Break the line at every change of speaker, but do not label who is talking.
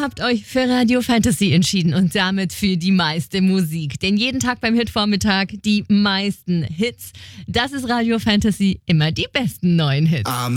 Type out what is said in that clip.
habt euch für Radio Fantasy entschieden und damit für die meiste Musik. Denn jeden Tag beim Hitvormittag die meisten Hits. Das ist Radio Fantasy, immer die besten neuen Hits.